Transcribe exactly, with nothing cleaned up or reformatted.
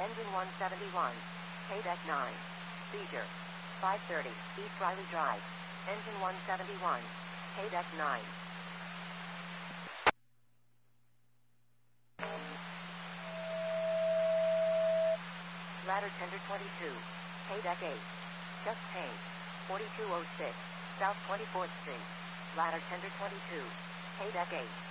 Engine one seventy-one. K-Deck nine. Seizure. five thirty, East Riley Drive. Engine one seventy-one. K-Deck nine. Ladder Tender twenty-two. K-Deck eight. Chest pain. forty-two oh six. South twenty-fourth Street. Ladder Tender twenty-two. K-Deck eight.